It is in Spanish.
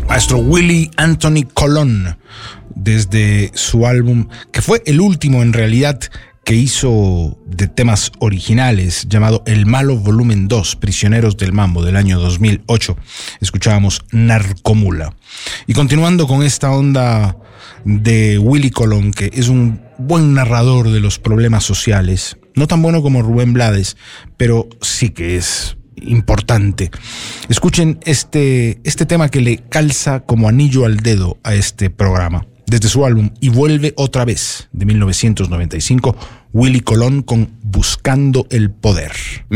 Maestro Willie Anthony Colón, desde su álbum, que fue el último en realidad que hizo de temas originales, llamado El Malo Volumen 2, Prisioneros del Mambo, del año 2008. Escuchábamos Narcomula. Y continuando con esta onda de Willie Colón, que es un buen narrador de los problemas sociales, no tan bueno como Rubén Blades, pero sí que es importante. Escuchen este tema que le calza como anillo al dedo a este programa. Desde su álbum Y Vuelve Otra Vez, de 1995, Willie Colón con Buscando el Poder.